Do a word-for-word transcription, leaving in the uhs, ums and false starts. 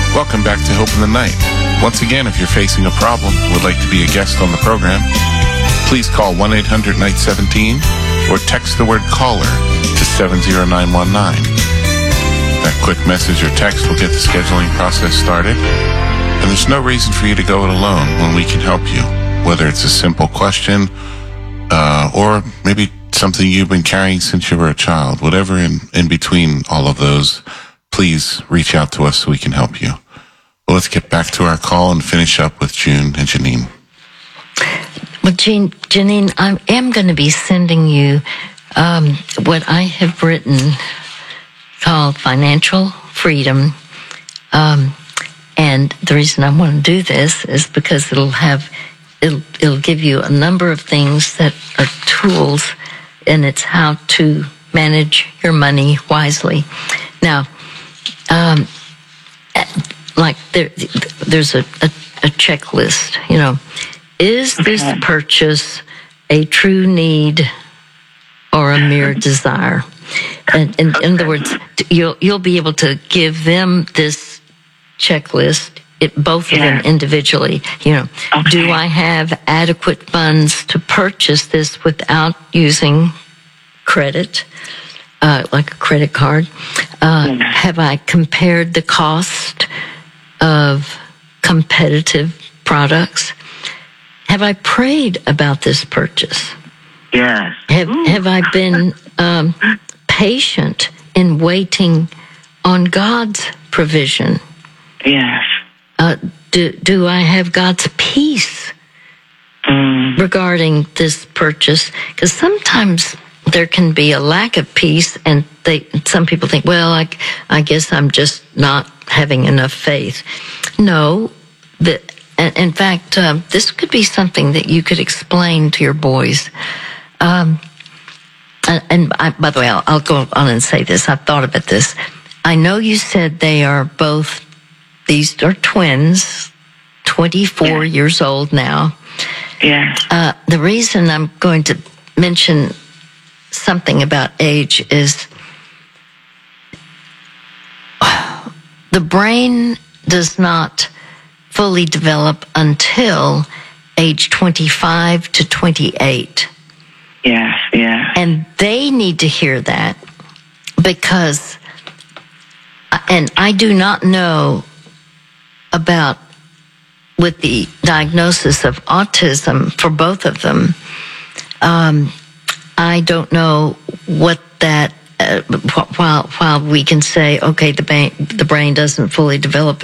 Welcome back to Hope in the Night. Once again, if you're facing a problem and would like to be a guest on the program, please call one eight hundred night seventeen or text the word caller to seven zero nine one nine. That quick message or text will get the scheduling process started, and there's no reason for you to go it alone when we can help you, whether it's a simple question uh, or maybe something you've been carrying since you were a child. Whatever in, in between all of those, please reach out to us so we can help you. Well, let's get back to our call and finish up with June and Janine. Well, Jean, Janine, I am going to be sending you um, what I have written called Financial Freedom. Um, and the reason I want to do this is because it'll have, it'll, it'll give you a number of things that are tools, and it's how to manage your money wisely. Now, um, like there, there's a, a, a checklist, you know. Is this purchase a true need or a mere desire? And, and in other words, you'll you'll be able to give them this checklist, it, both of yeah. them individually. You know, okay. Do I have adequate funds to purchase this without using credit, uh, like a credit card? Uh, yeah. Have I compared the cost of competitive products? Have I prayed about this purchase? Yes. Have Have I been um, patient in waiting on God's provision? Yes. Uh, do Do I have God's peace mm. regarding this purchase? Because sometimes there can be a lack of peace, and they some people think, well, I, I guess I'm just not having enough faith. No, the, in fact, uh, this could be something that you could explain to your boys. Um, and and I, by the way, I'll, I'll go on and say this. I've thought about this. I know you said they are both, these are twins, twenty-four yeah. years old now. Yeah. Uh, the reason I'm going to mention something about age is the brain does not fully develop until age twenty-five to twenty-eight. Yes, yes. And they need to hear that because, and I do not know about with the diagnosis of autism for both of them. Um, I don't know what that, uh, while, while we can say, okay, the brain, the brain doesn't fully develop